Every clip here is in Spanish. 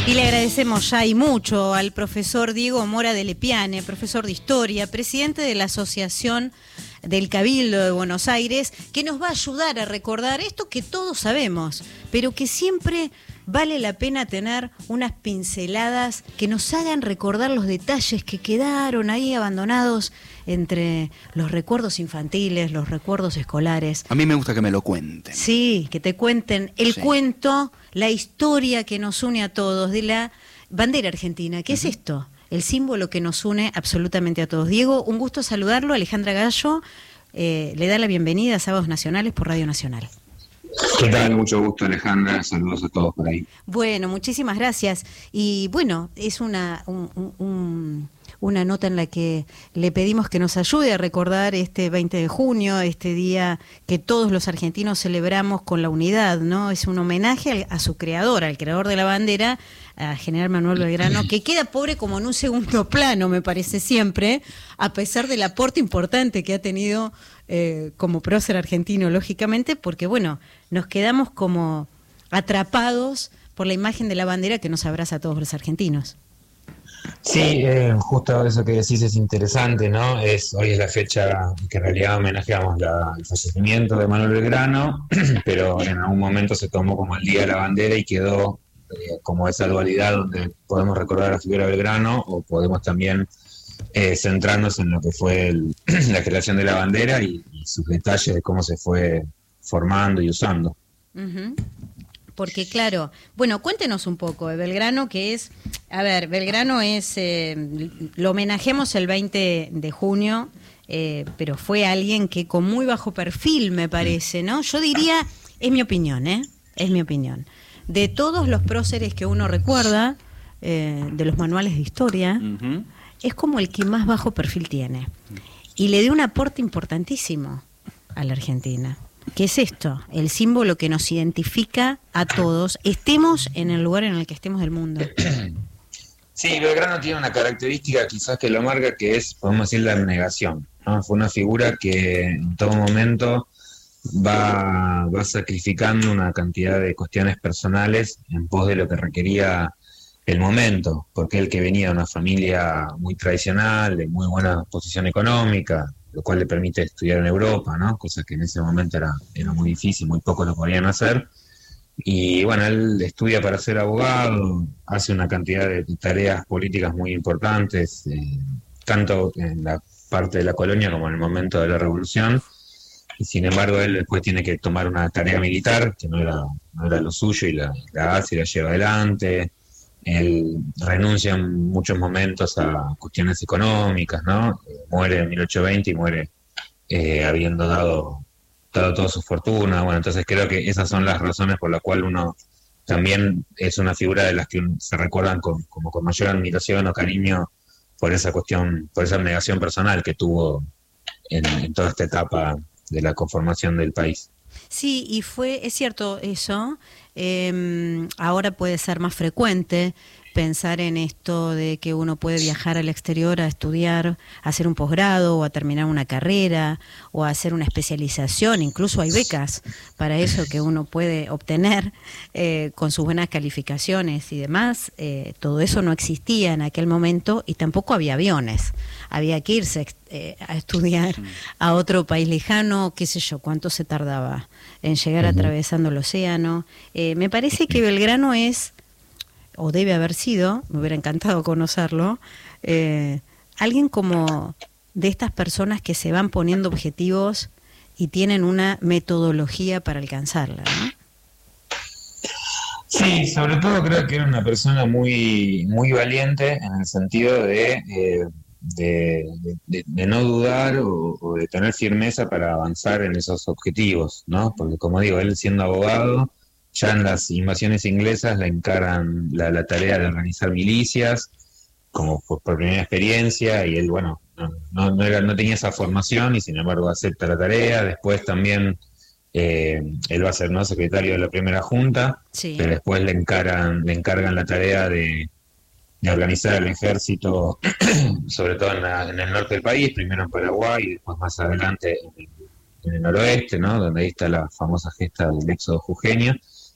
Y le agradecemos ya y mucho al profesor Diego Mora de Lepiane, profesor de Historia, presidente de la Asociación del Cabildo de Buenos Aires, que nos va a ayudar a recordar esto que todos sabemos, pero que siempre vale la pena tener unas pinceladas que nos hagan recordar los detalles que quedaron ahí abandonados entre los recuerdos infantiles, los recuerdos escolares. A mí me gusta que me lo cuenten. Sí, que te cuenten el cuento, la historia que nos une a todos de la bandera argentina. ¿Qué es esto? El símbolo que nos une absolutamente a todos. Diego, un gusto saludarlo. Alejandra Gallo le da la bienvenida a Sábados Nacionales por Radio Nacional. ¿Qué tal? Mucho gusto, Alejandra. Saludos a todos por ahí. Bueno, muchísimas gracias. Y bueno, es una nota en la que le pedimos que nos ayude a recordar este 20 de junio, este día que todos los argentinos celebramos con la unidad, ¿no? Es un homenaje a su creador, al creador de la bandera, a General Manuel Belgrano, que queda pobre como en un segundo plano, me parece siempre, a pesar del aporte importante que ha tenido como prócer argentino, lógicamente, porque bueno, nos quedamos como atrapados por la imagen de la bandera que nos abraza a todos los argentinos. Sí, justo eso que decís es interesante, ¿no? Hoy es la fecha que en realidad homenajeamos el fallecimiento de Manuel Belgrano, pero en algún momento se tomó como el Día de la Bandera y quedó como esa dualidad donde podemos recordar la figura de Belgrano o podemos también centrarnos en lo que fue la creación de la bandera y sus detalles de cómo se fue formando y usando. Uh-huh. Porque claro, bueno, cuéntenos un poco de Belgrano, que es, a ver, Belgrano es, lo homenajemos el 20 de junio, pero fue alguien que con muy bajo perfil, me parece, ¿no? Yo diría, es mi opinión, es mi opinión. De todos los próceres que uno recuerda, de los manuales de historia, uh-huh, es como el que más bajo perfil tiene. Y le dio un aporte importantísimo a la Argentina. ¿Qué es esto? El símbolo que nos identifica a todos, estemos en el lugar en el que estemos del mundo. Sí, Belgrano tiene una característica quizás que lo marca, que es, podemos decir, la abnegación, ¿no? Fue una figura que en todo momento va sacrificando una cantidad de cuestiones personales en pos de lo que requería el momento, porque él que venía de una familia muy tradicional, de muy buena posición económica, lo cual le permite estudiar en Europa, ¿no? Cosa que en ese momento era muy difícil, muy pocos lo podían hacer. Y bueno, él estudia para ser abogado, hace una cantidad de tareas políticas muy importantes, tanto en la parte de la colonia como en el momento de la revolución. Y sin embargo, él después tiene que tomar una tarea militar, que no era lo suyo, y la hace y la lleva adelante. Él renuncia en muchos momentos a cuestiones económicas, ¿no? Muere en 1820 y muere habiendo dado toda su fortuna. Bueno, entonces creo que esas son las razones por las cuales uno también es una figura de las que se recuerdan como con mayor admiración o cariño por esa cuestión, por esa abnegación personal que tuvo en toda esta etapa de la conformación del país. Sí, y es cierto eso, ahora puede ser más frecuente pensar en esto de que uno puede viajar al exterior a estudiar, a hacer un posgrado o a terminar una carrera o a hacer una especialización, incluso hay becas para eso que uno puede obtener con sus buenas calificaciones y demás. Todo eso no existía en aquel momento y tampoco había aviones, había que irse a estudiar a otro país lejano, qué sé yo, cuánto se tardaba en llegar atravesando el océano. Me parece que Belgrano es, o debe haber sido, me hubiera encantado conocerlo, alguien como de estas personas que se van poniendo objetivos y tienen una metodología para alcanzarla, ¿no? Sí, sobre todo creo que era una persona muy, muy valiente en el sentido de no dudar o de tener firmeza para avanzar en esos objetivos, ¿no? Porque como digo, él siendo abogado, ya en las invasiones inglesas le encaran la tarea de organizar milicias, como por primera experiencia, y él, bueno, no tenía esa formación y sin embargo acepta la tarea. Después también él va a ser, ¿no?, secretario de la primera junta, sí, pero después le encargan la tarea de organizar el ejército, sobre todo en el norte del país, primero en Paraguay y después más adelante en el noroeste, ¿no?, donde ahí está la famosa gesta del éxodo jujeño.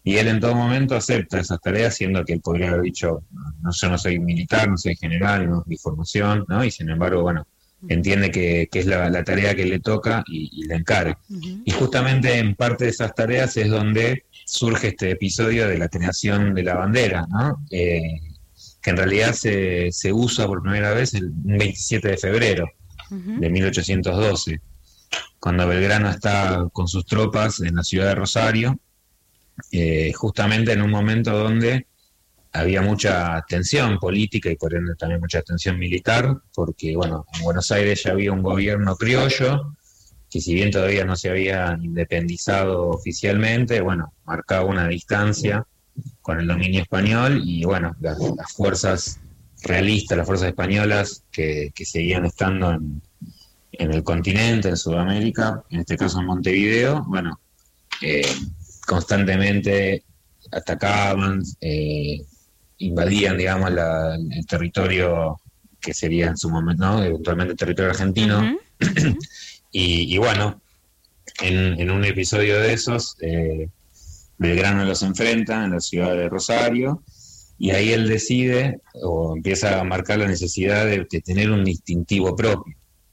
Y él en todo momento acepta esas tareas, siendo que él podría haber dicho, no, yo no soy militar, no soy general, no es mi formación, ¿no? Y sin embargo, bueno, entiende que es la tarea que le toca y la encarga. Y justamente en parte de esas tareas es donde surge este episodio de la creación de la bandera, ¿no? Que en realidad se usa por primera vez un 27 de febrero de 1812, cuando Belgrano está con sus tropas en la ciudad de Rosario, justamente en un momento donde había mucha tensión política y por ende también mucha tensión militar, porque bueno, en Buenos Aires ya había un gobierno criollo, que si bien todavía no se había independizado oficialmente, bueno, marcaba una distancia con el dominio español y bueno, las fuerzas realistas, las fuerzas españolas que seguían estando en el continente, en Sudamérica, en este caso en Montevideo, bueno, constantemente atacaban, invadían, digamos, el territorio que sería en su momento, ¿no? Eventualmente el territorio argentino. Y bueno, en un episodio de esos, Belgrano los enfrenta en la ciudad de Rosario, y ahí él decide, o empieza a marcar la necesidad de tener un distintivo propio.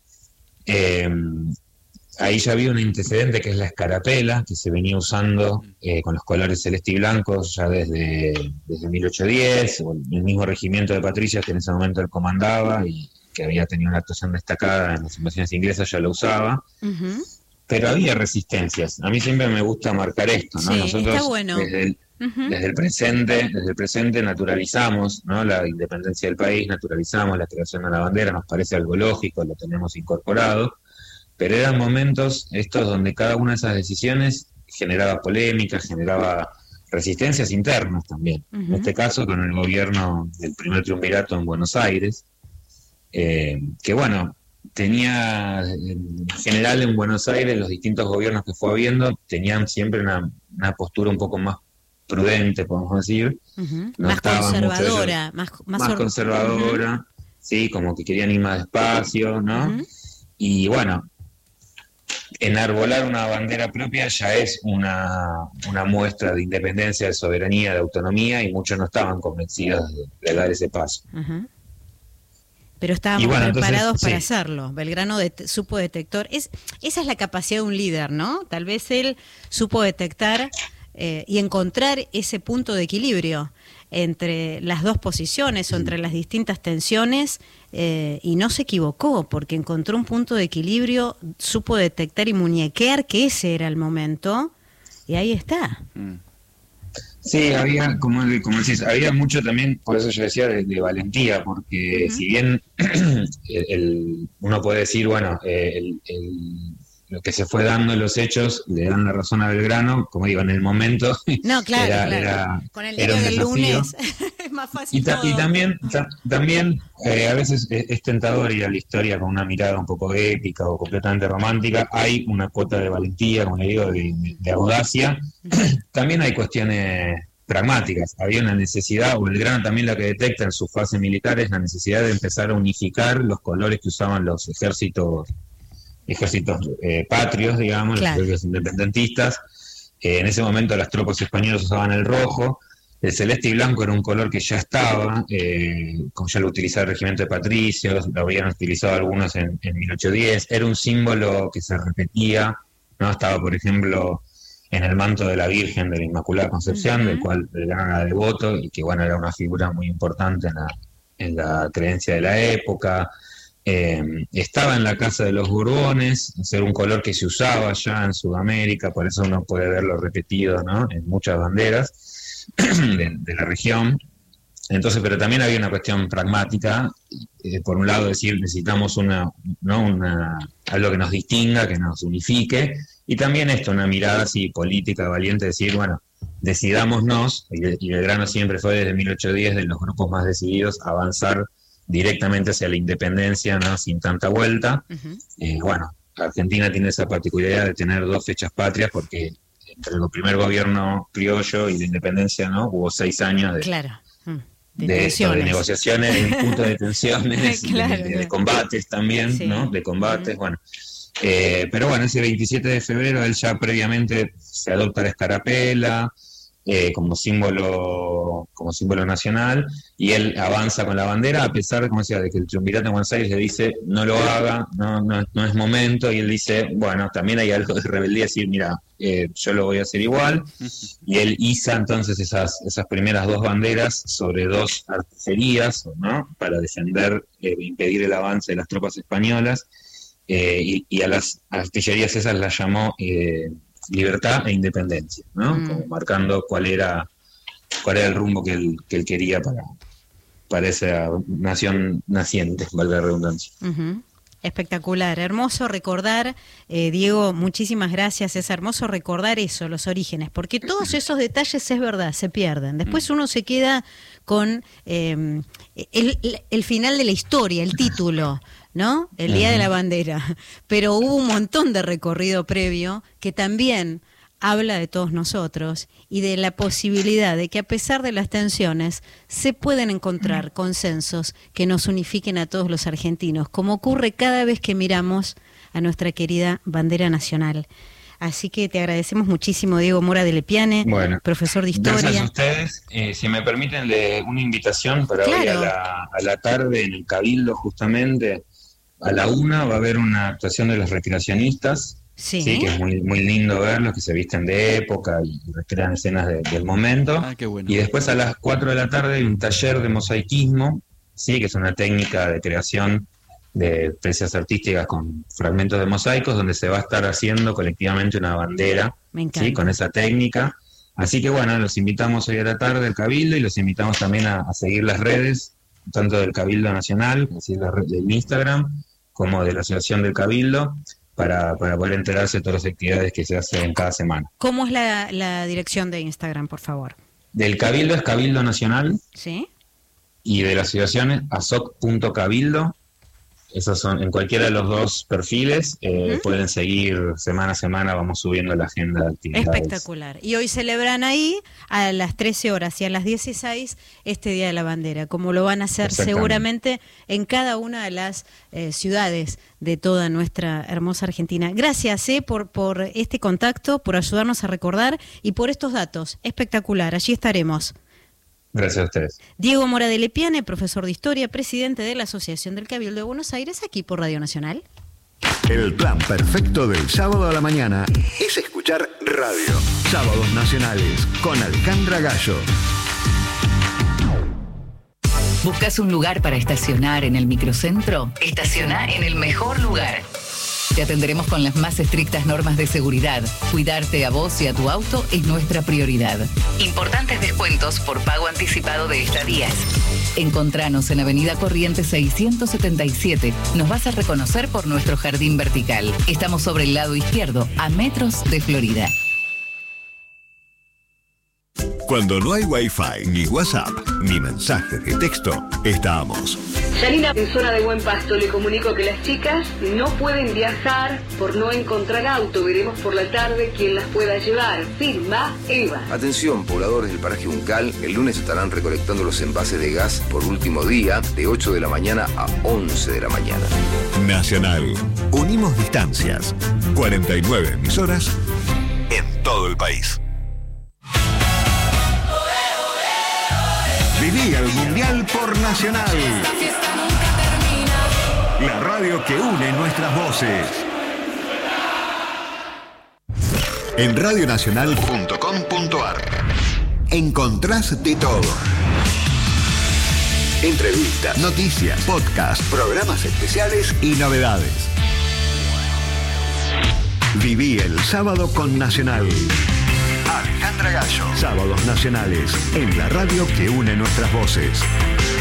Ahí ya había un antecedente que es la escarapela, que se venía usando con los colores celeste y blancos ya desde 1810, o el mismo regimiento de patricias que en ese momento él comandaba y que había tenido una actuación destacada en las invasiones inglesas, ya lo usaba. Pero había resistencias. A mí siempre me gusta marcar esto, ¿no? Sí, nosotros está bueno. desde el presente naturalizamos, ¿no? La independencia del país, naturalizamos la creación de la bandera, nos parece algo lógico, lo tenemos incorporado, pero eran momentos estos donde cada una de esas decisiones generaba polémica, generaba resistencias internas también. En este caso con el gobierno del primer triunvirato en Buenos Aires, que bueno, tenía en general en Buenos Aires los distintos gobiernos que fue habiendo tenían siempre una postura un poco más prudente, podemos decir. No más conservadora, más conservadora, sí, como que querían ir más despacio, ¿no? Y bueno, enarbolar una bandera propia ya es una muestra de independencia, de soberanía, de autonomía, y muchos no estaban convencidos de dar ese paso. Pero estábamos preparados para hacerlo. Belgrano supo detectar. Esa es la capacidad de un líder, ¿no? Tal vez él supo detectar y encontrar ese punto de equilibrio entre las dos posiciones o entre las distintas tensiones, y no se equivocó, porque encontró un punto de equilibrio, supo detectar y muñequear que ese era el momento, y ahí está. Sí, había, como decís, había mucho también, por eso yo decía, de valentía, porque si bien uno puede decir, bueno, lo que se fue dando en los hechos le dan la razón a Belgrano, como digo, en el momento no, claro, era con el diario del lunes es más fácil y también a veces es tentador ir a la historia con una mirada un poco épica o completamente romántica. Hay una cuota de valentía, como le digo, de audacia. También hay cuestiones pragmáticas. Había una necesidad, o Belgrano también la que detecta en su fase militar es la necesidad de empezar a unificar los colores que usaban los ejércitos patrios, digamos, claro, los ejércitos independentistas. En ese momento las tropas españolas usaban el rojo, el celeste y blanco era un color que ya estaba, como ya lo utilizaba el regimiento de patricios, lo habían utilizado algunos en 1810, era un símbolo que se repetía, ¿no? Estaba, por ejemplo, en el manto de la Virgen de la Inmaculada Concepción, del cual Belgrano era devoto, y que bueno, era una figura muy importante en la creencia de la época. Estaba en la casa de los Borbones, era un color que se usaba ya en Sudamérica, por eso uno puede verlo repetido, ¿no? En muchas banderas de la región. Entonces, pero también había una cuestión pragmática, por un lado decir, necesitamos algo que nos distinga, que nos unifique, y también una mirada así política, valiente, decir, bueno, decidámonos, y Belgrano siempre fue desde 1810 de los grupos más decididos a avanzar directamente hacia la independencia, ¿no? Sin tanta vuelta. Bueno, Argentina tiene esa particularidad de tener dos fechas patrias, porque entre el primer gobierno criollo y la independencia, ¿no? Hubo 6 años de negociaciones, de disputas, de tensiones, claro, de combates también, sí, ¿no? De combates, bueno. Pero bueno, ese 27 de febrero él ya previamente se adopta la escarapela, como símbolo nacional, y él avanza con la bandera, a pesar, como decía, de que el Triunvirato de Buenos Aires le dice no lo haga, no es momento, y él dice, bueno, también hay algo de rebeldía, decir, mira, yo lo voy a hacer igual, y él iza entonces esas primeras 2 banderas sobre 2 artillerías, ¿no?, para defender, impedir el avance de las tropas españolas, y a las artillerías esas las llamó libertad e independencia, ¿no? Como marcando cuál era el rumbo que él quería para esa nación naciente, valga la redundancia. Espectacular, hermoso recordar, Diego, muchísimas gracias, es hermoso recordar eso, los orígenes, porque todos esos detalles, es verdad, se pierden. Después uno se queda con el final de la historia, el título, ¿no? El Día de la Bandera. Pero hubo un montón de recorrido previo que también habla de todos nosotros y de la posibilidad de que, a pesar de las tensiones, se pueden encontrar consensos que nos unifiquen a todos los argentinos, como ocurre cada vez que miramos a nuestra querida bandera nacional. Así que te agradecemos muchísimo, Diego Mora de Lepiane, profesor de Historia. Gracias a ustedes. Si me permiten, una invitación para hoy a la tarde en el Cabildo, justamente. A la 1 va a haber una actuación de los recreacionistas, sí, que es muy, muy lindo verlos, que se visten de época y recrean escenas del momento. Qué bueno. Y después a las 4 de la tarde hay un taller de mosaicismo, sí, que es una técnica de creación de piezas artísticas con fragmentos de mosaicos, donde se va a estar haciendo colectivamente una bandera, ¿sí?, con esa técnica. Así que bueno, los invitamos hoy a la tarde al Cabildo, y los invitamos también a seguir las redes, tanto del Cabildo Nacional, es decir, la red del Instagram, como de la Asociación del Cabildo, para poder enterarse de todas las actividades que se hacen cada semana. ¿Cómo es la dirección de Instagram, por favor? Del Cabildo es Cabildo Nacional, ¿sí?, y de la asociación es asoc.cabildo. Esos son en cualquiera de los 2 perfiles. Pueden seguir semana a semana, vamos subiendo la agenda de actividades. Espectacular. Y hoy celebran ahí a las 13 horas y a las 16 este Día de la Bandera, como lo van a hacer seguramente en cada una de las ciudades de toda nuestra hermosa Argentina. Gracias por este contacto, por ayudarnos a recordar y por estos datos. Espectacular, allí estaremos. Gracias a ustedes. Diego Mora de Lepiane, profesor de Historia, presidente de la Asociación del Cabildo de Buenos Aires, aquí por Radio Nacional. El plan perfecto del sábado a la mañana es escuchar radio. Sábados Nacionales con Alejandra Gallo. ¿Buscas un lugar para estacionar en el microcentro? Estaciona en el mejor lugar. Te atenderemos con las más estrictas normas de seguridad. Cuidarte a vos y a tu auto es nuestra prioridad. Importantes descuentos por pago anticipado de estadías. Encontranos en Avenida Corrientes 677. Nos vas a reconocer por nuestro jardín vertical. Estamos sobre el lado izquierdo, a metros de Florida. Cuando no hay Wi-Fi, ni WhatsApp, ni mensajes de texto, estamos. Yanina, en zona de Buen Pasto, le comunico que las chicas no pueden viajar por no encontrar auto. Veremos por la tarde quién las pueda llevar. Firma Eva. Atención, pobladores del paraje Uncal, el lunes estarán recolectando los envases de gas por último día, de 8 de la mañana a 11 de la mañana. Nacional. Unimos distancias. 49 emisoras en todo el país. Viví el Mundial por Nacional. La radio que une nuestras voces. En radionacional.com.ar encontrás de todo. Entrevistas, noticias, podcasts, programas especiales y novedades. Viví el sábado con Nacional. Alejandra Gallo. Sábados Nacionales, en la radio que une nuestras voces.